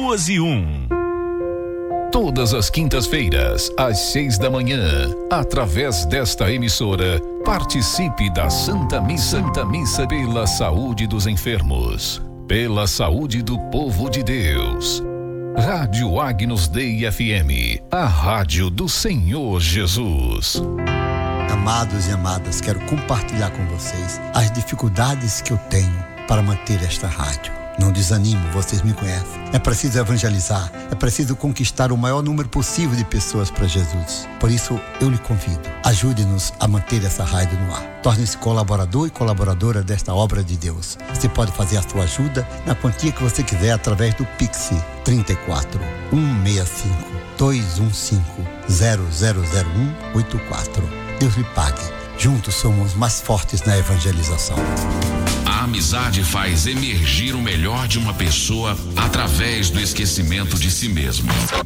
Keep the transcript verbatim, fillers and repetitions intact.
doze um. Todas as quintas-feiras, às seis da manhã, através desta emissora, participe da Santa Missa, Santa Missa pela saúde dos enfermos, pela saúde do povo de Deus. Rádio Agnus Dei F M, a rádio do Senhor Jesus. Amados e amadas, quero compartilhar com vocês as dificuldades que eu tenho para manter esta rádio. Não desanimo, vocês me conhecem. É preciso evangelizar, é preciso conquistar o maior número possível de pessoas para Jesus. Por isso, eu lhe convido, ajude-nos a manter essa rádio no ar. Torne-se colaborador e colaboradora desta obra de Deus. Você pode fazer a sua ajuda na quantia que você quiser através do Pix trinta e quatro, um seis cinco, dois um cinco, zero zero zero um oito quatro. Deus lhe pague. Juntos somos mais fortes na evangelização. A amizade faz emergir o melhor de uma pessoa através do esquecimento de si mesmo.